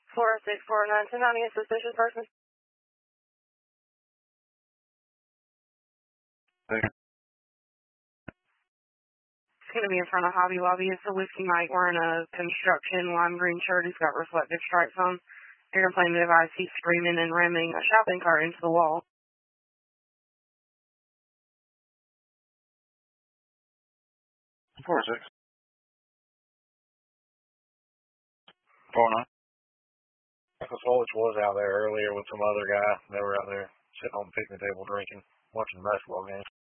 40649, having a suspicious person. Thanks. It's going to be in front of Hobby Lobby. It's a Whiskey Mike wearing a construction lime green shirt. He's got reflective stripes on. Airplane device. He's screaming and ramming a shopping cart into the wall. 406. 49. Michael Solich was out there earlier with some other guy. They were out there sitting on the picnic table drinking, watching the basketball game.